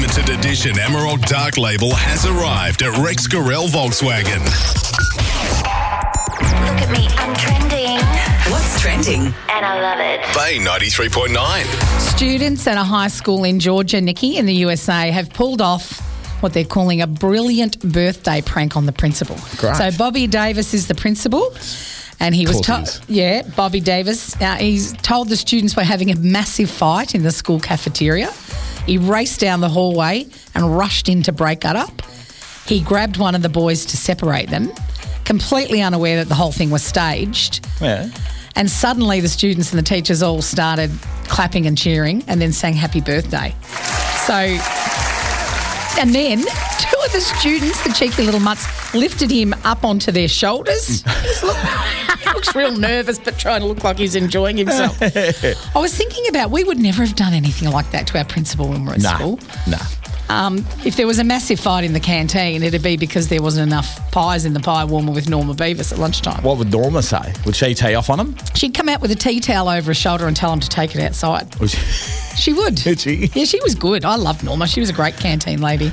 limited edition Emerald Dark Label has arrived at Rex Gorell Volkswagen. Look at me, I'm trending. What's trending? And I love it. Bay 93.9. Students at a high school in Georgia, Nikki, in the USA, have pulled off what they're calling a brilliant birthday prank on the principal. Great. So Bobby Davis is the principal. And he was told, Bobby Davis. He's told the students were having a massive fight in the school cafeteria. He raced down the hallway and rushed in to break that up. He grabbed one of the boys to separate them, completely unaware that the whole thing was staged. Yeah. And suddenly the students and the teachers all started clapping and cheering and then sang happy birthday. And then two of the students, the cheeky little mutts, lifted him up onto their shoulders. He looks real nervous but trying to look like he's enjoying himself. I was thinking about, we would never have done anything like that to our principal when we were at school. No. If there was a massive fight in the canteen, it'd be because there wasn't enough pies in the pie warmer with Norma Beavis at lunchtime. What would Norma say? Would she tee off on him? She'd come out with a tea towel over her shoulder and tell him to take it outside. She would. Did she? Yeah, she was good. I loved Norma. She was a great canteen lady.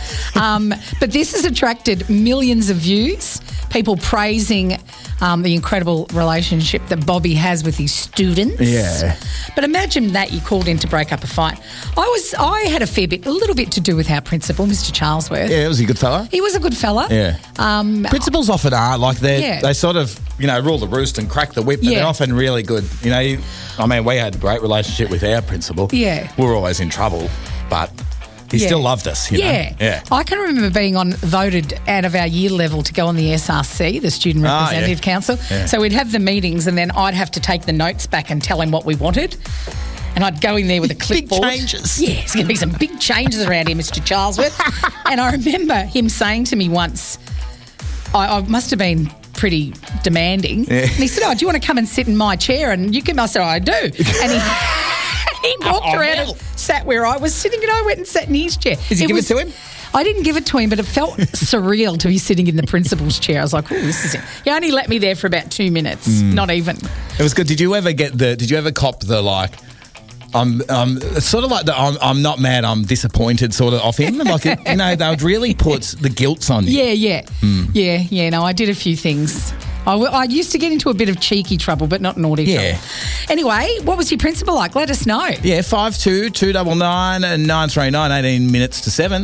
But this has attracted millions of views, people praising the incredible relationship that Bobby has with his students. Yeah. But imagine that you called in to break up a fight. I had a little bit to do with our principal, Mr. Charlesworth. Yeah, was he a good fella? He was a good fella. Yeah. Principals often are like they sort of, rule the roost and crack the whip, but they're often really good. We had a great relationship with our principal. Yeah. We were always in trouble, but he still loved us, Yeah. I can remember being voted out of our year level to go on the SRC, the Student Representative Council. Yeah. So we'd have the meetings and then I'd have to take the notes back and tell him what we wanted. And I'd go in there with a clipboard. Big changes. Yeah, it's going to be some big changes around here, Mr. Charlesworth. And I remember him saying to me once, I must have been pretty demanding. Yeah. And he said, do you want to come and sit in my chair? And I said, I do. And he walked around and sat where I was sitting and I went and sat in his chair. Did you give it to him? I didn't give it to him, but it felt surreal to be sitting in the principal's chair. I was like, oh, this is it. He only let me there for about 2 minutes, not even. It was good. Did you ever cop the it's sort of like the I'm not mad, I'm disappointed sort of off him. Like, they would really put the guilts on you. Yeah. No, I did a few things. I used to get into a bit of cheeky trouble, but not naughty trouble. Anyway, what was your principal like? Let us know. Yeah, 52 299 and 939, 18 minutes to 7.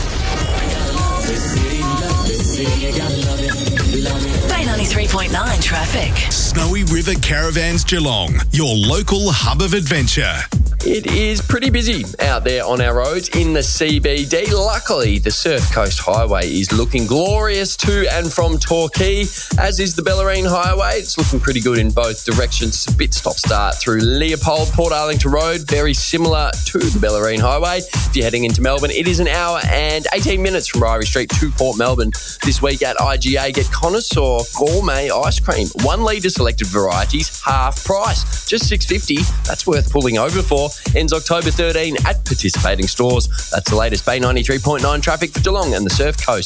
Bay 93.9 traffic. Snowy River Caravans Geelong, your local hub of adventure. It is pretty busy out there on our roads in the CBD. Luckily, the Surf Coast Highway is looking glorious to and from Torquay, as is the Bellarine Highway. It's looking pretty good in both directions. A bit stop-start through Leopold, Port Arlington Road, very similar to the Bellarine Highway. If you're heading into Melbourne, it is an hour and 18 minutes from Ryrie Street to Port Melbourne. This week at IGA, get Connoisseur Gourmet Ice Cream. 1 litre selected varieties, half price. Just $6.50. That's worth pulling over for. Ends October 13 at participating stores. That's the latest Bay 93.9 traffic for Geelong and the Surf Coast.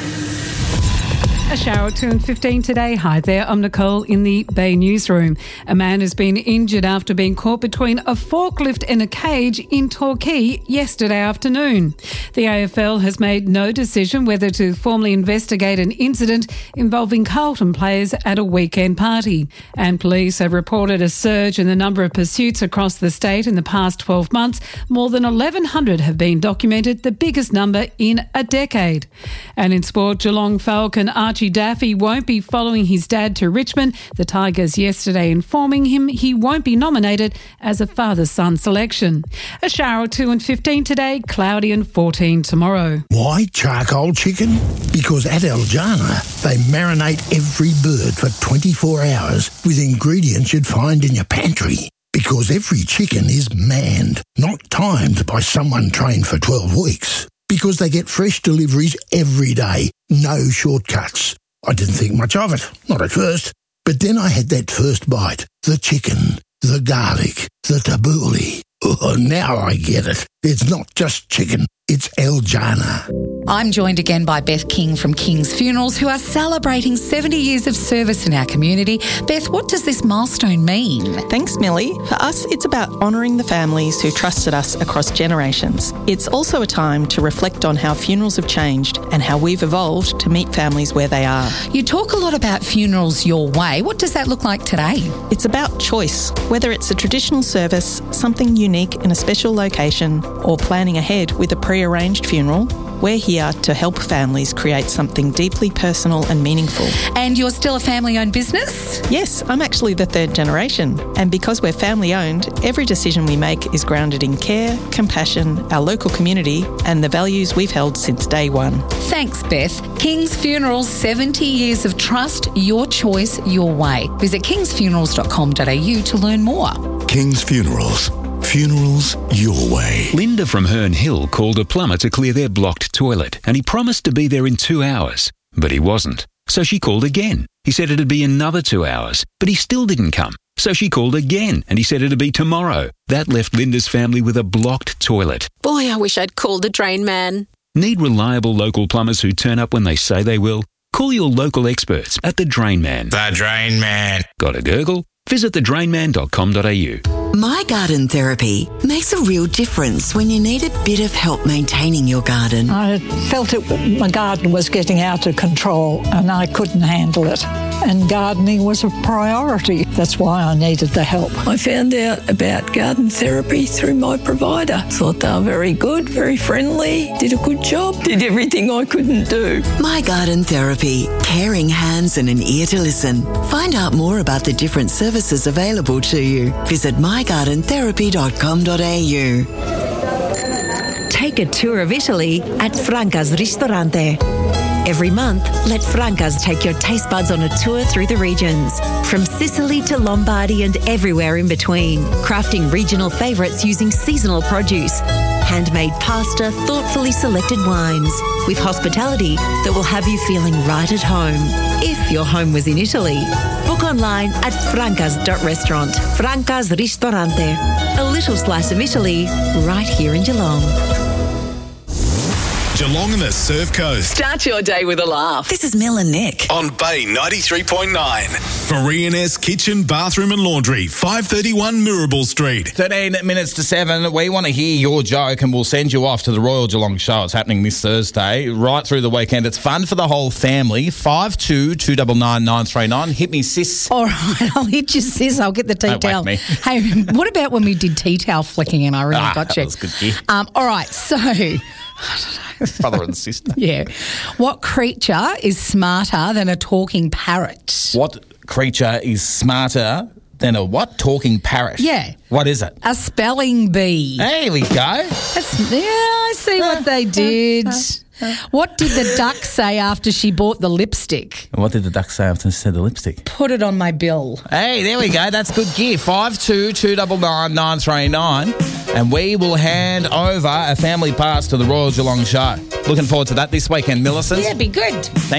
A shower at 2:15 today. Hi there, I'm Nicole in the Bay Newsroom. A man has been injured after being caught between a forklift and a cage in Torquay yesterday afternoon. The AFL has made no decision whether to formally investigate an incident involving Carlton players at a weekend party. And police have reported a surge in the number of pursuits across the state in the past 12 months. More than 1,100 have been documented, the biggest number in a decade. And in sport, Geelong Falcon Archie Daffy won't be following his dad to Richmond. The Tigers yesterday informing him he won't be nominated as a father-son selection. A shower at 2:15 today, cloudy and 14 tomorrow. Why charcoal chicken? Because at Eljana, they marinate every bird for 24 hours with ingredients you'd find in your pantry. Because every chicken is manned, not timed by someone trained for 12 weeks. Because they get fresh deliveries every day, no shortcuts. I didn't think much of it, not at first. But then I had that first bite, the chicken, the garlic, the tabbouleh. Oh, now I get it. It's not just chicken, it's Eljana. I'm joined again by Beth King from King's Funerals, who are celebrating 70 years of service in our community. Beth, what does this milestone mean? Thanks, Millie. For us, it's about honouring the families who trusted us across generations. It's also a time to reflect on how funerals have changed and how we've evolved to meet families where they are. You talk a lot about funerals your way. What does that look like today? It's about choice, whether it's a traditional service, something unique in a special location, or planning ahead with a pre-arranged funeral. We're here to help families create something deeply personal and meaningful. And you're still a family-owned business? Yes, I'm actually the third generation. And because we're family-owned, every decision we make is grounded in care, compassion, our local community, and the values we've held since day one. Thanks, Beth. King's Funerals, 70 years of trust, your choice, your way. Visit kingsfunerals.com.au to learn more. King's Funerals. Funerals your way. Linda from Herne Hill called a plumber to clear their blocked toilet, and he promised to be there in 2 hours, but he wasn't. So she called again. He said it'd be another 2 hours, but he still didn't come. So she called again, and he said it'd be tomorrow. That left Linda's family with a blocked toilet. Boy, I wish I'd called the drain man. Need reliable local plumbers who turn up when they say they will? Call your local experts at The Drain Man. The Drain Man. Got a gurgle? Visit thedrainman.com.au. My Garden Therapy makes a real difference when you need a bit of help maintaining your garden. I felt my garden was getting out of control and I couldn't handle it. And gardening was a priority. That's why I needed the help. I found out about garden therapy through my provider. Thought they were very good, very friendly, did a good job, did everything I couldn't do. My Garden Therapy, caring hands and an ear to listen. Find out more about the different services available to you. Visit mygardenTherapy.com.au. Take a tour of Italy at Franca's Ristorante. Every month, let Franca's take your taste buds on a tour through the regions. From Sicily to Lombardy and everywhere in between. Crafting regional favourites using seasonal produce. Handmade pasta, thoughtfully selected wines. With hospitality that will have you feeling right at home. If your home was in Italy. Book online at francas.restaurant. Franca's Ristorante. A little slice of Italy right here in Geelong. Geelong and the Surf Coast. Start your day with a laugh. This is Mel and Nick. On Bay 93.9. For E&S Kitchen, Bathroom and Laundry, 531 Mirabel Street. 13 minutes to 7. We want to hear your joke and we'll send you off to the Royal Geelong Show. It's happening this Thursday, right through the weekend. It's fun for the whole family. 52299939. Hit me, sis. All right, I'll hit you, sis. I'll get the tea Don't towel. whack me. Hey, what about when we did tea towel flicking and I really got you? That was good, yeah. All right, so... Brother and sister. Yeah. What creature is smarter than a talking parrot? What creature is smarter than a what? Talking parrot? Yeah. What is it? A spelling bee. There we go. I see what they did. What did the duck say after she bought the lipstick? What did the duck say after she said the lipstick? Put it on my bill. Hey, there we go. That's good gear. 52299939. And we will hand over a family pass to the Royal Geelong Show. Looking forward to that this weekend, Millicent. Yeah, be good.